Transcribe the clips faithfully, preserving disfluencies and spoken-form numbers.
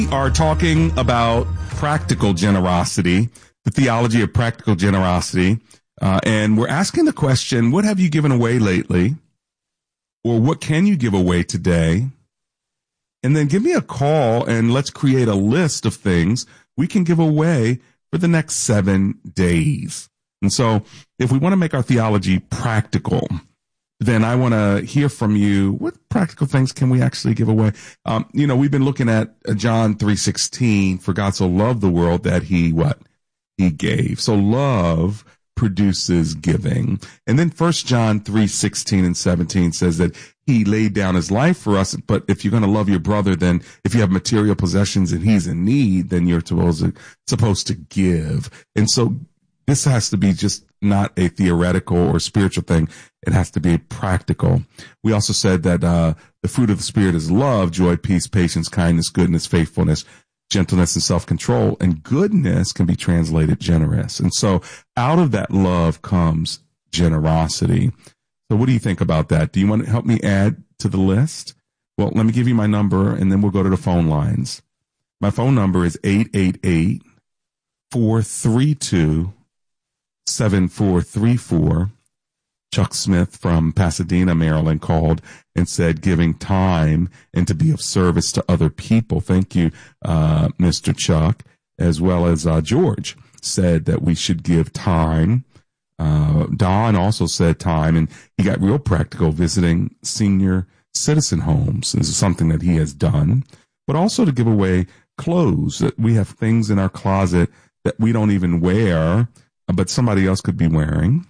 Are talking about practical generosity, the theology of practical generosity, uh, and we're asking the question, what have you given away lately? Or what can you give away today? And then give me a call and let's create a list of things we can give away for the next seven days. And so if we want to make our theology practical, then I want to hear from you. What practical things can we actually give away? Um, you know, we've been looking at John three sixteen, for God so loved the world that he, what? He gave. So love produces giving. And then First John three sixteen and seventeen says that he laid down his life for us. But if you're going to love your brother, then if you have material possessions and he's in need, then you're supposed to, supposed to give. And so this has to be just not a theoretical or spiritual thing. It has to be practical. We also said that uh the fruit of the Spirit is love, joy, peace, patience, kindness, goodness, faithfulness, gentleness, and self-control. And goodness can be translated generous. And so out of that love comes generosity. So what do you think about that? Do you want to help me add to the list? Well, let me give you my number, and then we'll go to the phone lines. My phone number is eight eight eight, four three two, seven four three four. Chuck Smith from Pasadena, Maryland called and said giving time and to be of service to other people. Thank you, uh, Mister Chuck, as well as uh, George said that we should give time. Uh, Don also said time, and he got real practical visiting senior citizen homes. This is something that he has done, but also to give away clothes. That we have things in our closet that we don't even wear, but somebody else could be wearing.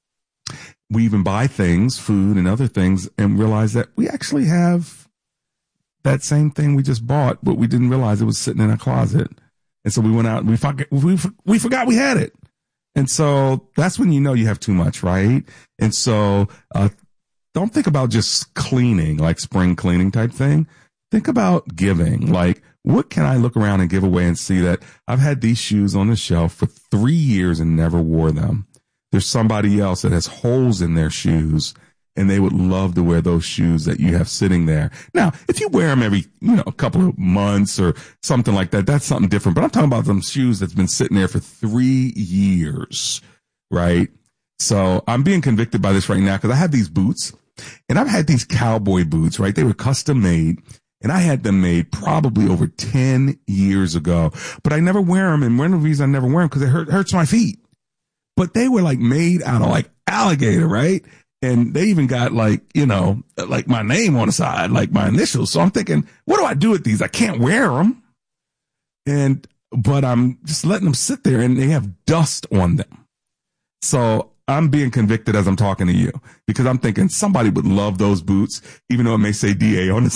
We even buy things, food and other things, and realize that we actually have that same thing we just bought, but we didn't realize it was sitting in a closet. And so we went out and we, forgot, we, we forgot we had it. And so that's when you know you have too much, right? And so uh, don't think about just cleaning, like spring cleaning type thing. Think about giving. Like, what can I look around and give away and see that I've had these shoes on the shelf for three years and never wore them? There's somebody else that has holes in their shoes and they would love to wear those shoes that you have sitting there. Now, if you wear them every, you know, a couple of months or something like that, that's something different. But I'm talking about some shoes that's been sitting there for three years, right? So I'm being convicted by this right now because I have these boots and I've had these cowboy boots, right? They were custom made and I had them made probably over ten years ago, but I never wear them. And one of the reasons I never wear them because it hurt, hurts my feet. But they were like made out of like alligator, right? And they even got like, you know, like my name on the side, like my initials. So I'm thinking, what do I do with these? I can't wear them. And, but I'm just letting them sit there and they have dust on them. So I'm being convicted as I'm talking to you because I'm thinking somebody would love those boots, even though it may say D A on the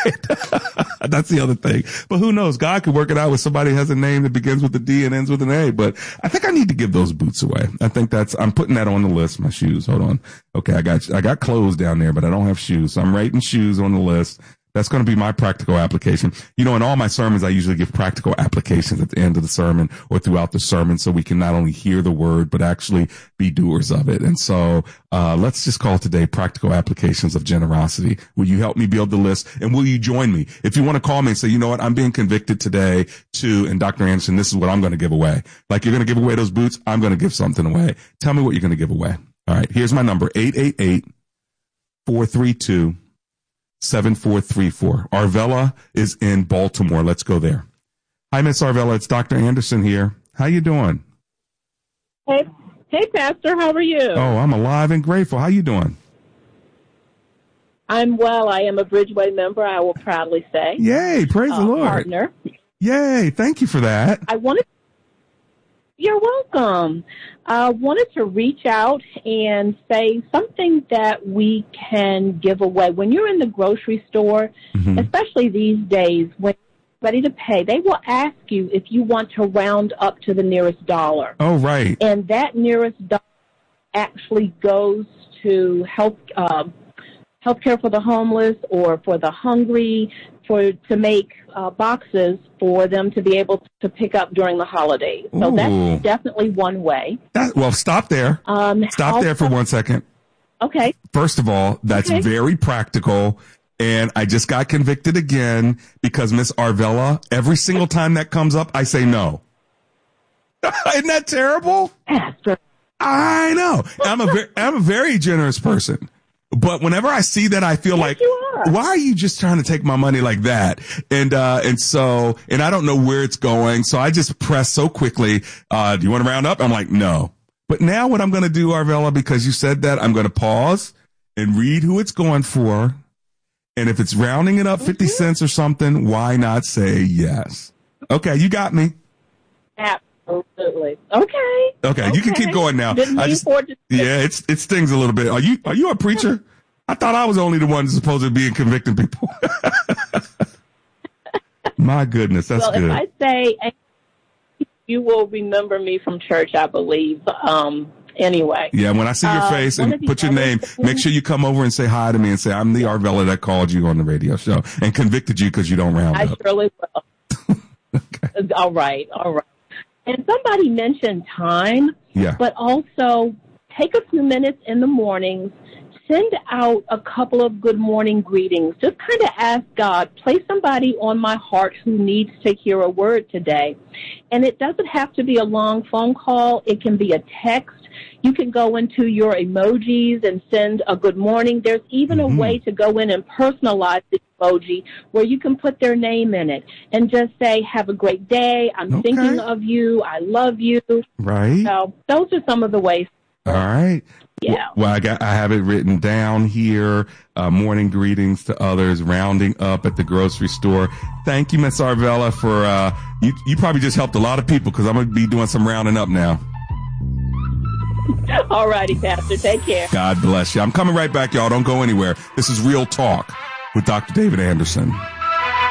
side. That's the other thing. But who knows? God could work it out with somebody who has a name that begins with a D and ends with an A. But I think I need to give those boots away. I think that's, I'm putting that on the list. My shoes. Hold on. Okay. I got, I got clothes down there, but I don't have shoes. So I'm writing shoes on the list. That's going to be my practical application. You know, in all my sermons, I usually give practical applications at the end of the sermon or throughout the sermon so we can not only hear the word, but actually be doers of it. And so, uh, let's just call today practical applications of generosity. Will you help me build the list? And will you join me? If you want to call me and say, you know what, I'm being convicted today to, and Doctor Anderson, this is what I'm going to give away. Like you're going to give away those boots. I'm going to give something away. Tell me what you're going to give away. All right. Here's my number, eight eight eight, four three two, seven four three four. Arvella is in Baltimore. Let's go there. Hi, Miss Arvella. It's Doctor Anderson here. How you doing? Hey, hey, Pastor. How are you? Oh, I'm alive and grateful. How you doing? I'm well. I am a Bridgeway member, I will proudly say. Yay. Praise uh, the Lord. Partner. Yay. Thank you for that. I wanted You're welcome. I uh, wanted to reach out and say something that we can give away. When you're in the grocery store, mm-hmm. especially these days, when you're ready to pay, they will ask you if you want to round up to the nearest dollar. Oh, right. And that nearest dollar actually goes to help uh, healthcare for the homeless or for the hungry, for to make uh, boxes for them to be able to pick up during the holidays. So Ooh. That's definitely one way. That, well, stop there. Um, stop also, there for one second. Okay. First of all, that's okay. very practical. And I just got convicted again because Miss Arvella, every single time that comes up, I say no. Isn't that terrible? Pastor. I know. I'm a very, I'm a very generous person. But whenever I see that, I feel Yes, like, you are. why are you just trying to take my money like that? And, uh, and so, and I don't know where it's going. So I just press so quickly. Uh, do you want to round up? I'm like, no. But now what I'm going to do, Arvella, because you said that, I'm going to pause and read who it's going for. And if it's rounding it up fifty mm-hmm. cents or something, why not say yes? Okay. You got me. Absolutely. Okay. Okay. You can keep going now. Didn't I mean just, for it to- yeah, it's, it stings a little bit. Are you, are you a preacher? I thought I was only the one supposed to be convicting people. My goodness. That's well, good. If I say, you will remember me from church, I believe. Um, anyway. Yeah. When I see your uh, face and put your name, things- make sure you come over and say hi to me and say, I'm the Arvella that called you on the radio show and convicted you because you don't round I up. surely will. Okay. All right. All right. And somebody mentioned time, Yeah. but also take a few minutes in the mornings, send out a couple of good morning greetings. Just kind of ask God, place somebody on my heart who needs to hear a word today. And it doesn't have to be a long phone call. It can be a text. You can go into your emojis and send a good morning. There's even Mm-hmm. a way to go in and personalize the emoji where you can put their name in it and just say, have a great day. I'm Okay. thinking of you. I love you. Right. So those are some of the ways. All right. Yeah. Well, I got, I have it written down here. Uh, morning greetings to others, rounding up at the grocery store. Thank you, Miss Arvella, for, uh, you, you probably just helped a lot of people because I'm going to be doing some rounding up now. All righty, Pastor. Take care. God bless you. I'm coming right back, y'all. Don't go anywhere. This is Real Talk with Doctor David Anderson.